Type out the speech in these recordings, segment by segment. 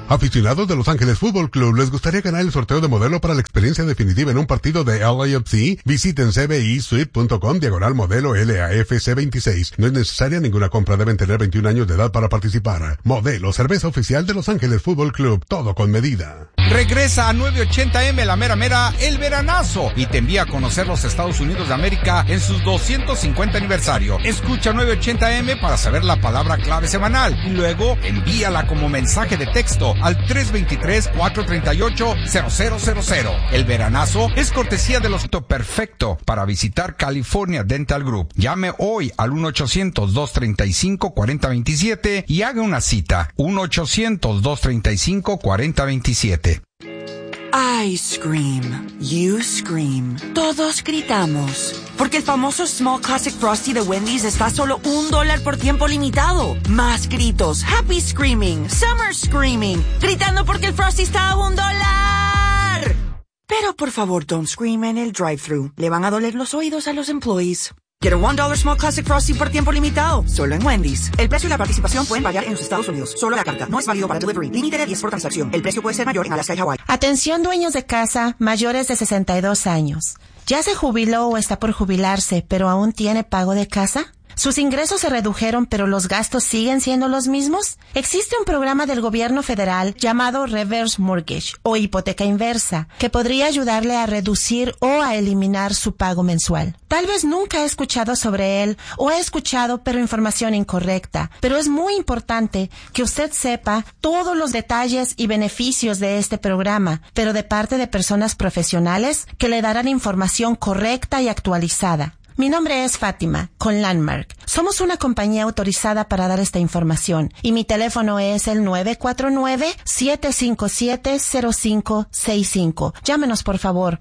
Aficionados de Los Ángeles Fútbol Club, ¿les gustaría ganar el sorteo de modelo para la experiencia definitiva en un partido de LAFC? Visiten cbisuite.com/modelo LAFC 26. No es necesaria ninguna compra, deben tener 21 años de edad para participar. Modelo, cerveza oficial de Los Ángeles Fútbol Club, todo con medida. Regresa a 980M la mera mera el veranazo y te envía a conocer los Estados Unidos de América en sus 250 aniversario. Escucha 980M para saber la palabra clave semanal y luego envíala como mensaje de texto al 323-438-0000. El veranazo es cortesía de los perfecto para visitar California Dental Group. Llame hoy al 1-800-235-4027 y haga una cita. 1-800-235-4027. Ice Cream. You scream. Todos gritamos. Porque el famoso Small Classic Frosty de Wendy's está a solo $1 por tiempo limitado. Más gritos. Happy Screaming. Summer Screaming. Gritando porque el Frosty está a $1. Pero por favor, don't scream en el drive-thru. Le van a doler los oídos a los employees. Get a $1 Small Classic Frosty por tiempo limitado. Solo en Wendy's. El precio y la participación pueden variar en los Estados Unidos. Solo la carta. No es válido para delivery. Límite de 10 por transacción. El precio puede ser mayor en Alaska y Hawái. Atención, dueños de casa mayores de 62 años. ¿Ya se jubiló o está por jubilarse, pero aún tiene pago de casa? ¿Sus ingresos se redujeron, pero los gastos siguen siendo los mismos? Existe un programa del gobierno federal llamado Reverse Mortgage o hipoteca inversa que podría ayudarle a reducir o a eliminar su pago mensual. Tal vez nunca he escuchado sobre él o he escuchado pero información incorrecta, pero es muy importante que usted sepa todos los detalles y beneficios de este programa, pero de parte de personas profesionales que le darán información correcta y actualizada. Mi nombre es Fátima, con Landmark. Somos una compañía autorizada para dar esta información y mi teléfono es el 949-757-0565. Llámenos, por favor,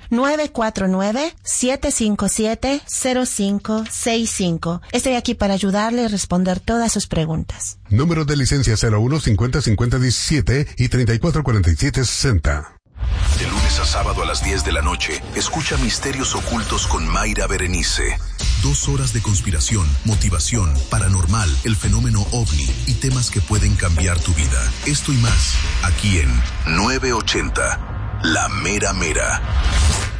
949-757-0565. Estoy aquí para ayudarle y responder todas sus preguntas. Número de licencia 01-50-50-17 y 3447-60. De lunes a sábado a las 10 de la noche, escucha Misterios Ocultos con Mayra Berenice. 2 horas de conspiración, motivación, paranormal, el fenómeno OVNI y temas que pueden cambiar tu vida. Esto y más, aquí en 980, La Mera Mera.